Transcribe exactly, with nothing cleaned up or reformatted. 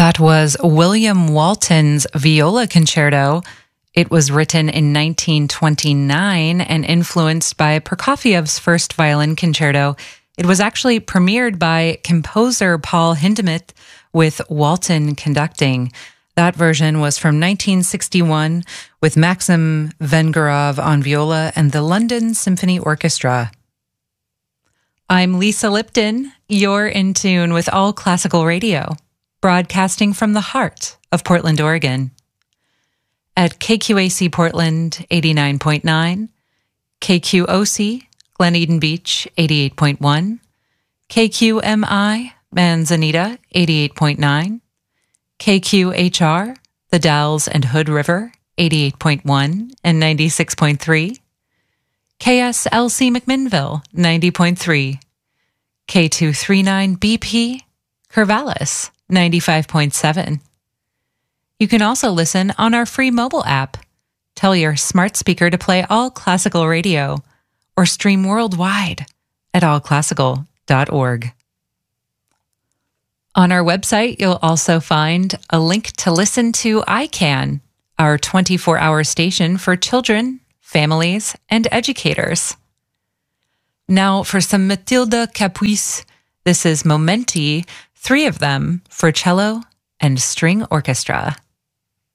That was William Walton's Viola Concerto. It was written in nineteen twenty-nine and influenced by Prokofiev's first violin concerto. It was actually premiered by composer Paul Hindemith with Walton conducting. That version was from nineteen sixty-one with Maxim Vengerov on viola and the London Symphony Orchestra. I'm Lisa Lipton. You're in tune with All Classical Radio, broadcasting from the heart of Portland, Oregon. At K Q A C Portland eighty-nine point nine, K Q O C Glen Eden Beach eighty-eight point one, K Q M I Manzanita eighty-eight point nine, K Q H R The Dalles and Hood River eighty-eight point one and ninety-six point three, K S L C McMinnville ninety point three, K two thirty-nine B P Corvallis ninety-five point seven. You can also listen on our free mobile app. Tell your smart speaker to play All Classical Radio or stream worldwide at all classical dot org. On our website, you'll also find a link to listen to I CAN, our twenty-four hour station for children, families, and educators. Now for some Matilda Capuis. This is Momenti, three of them for cello and string orchestra.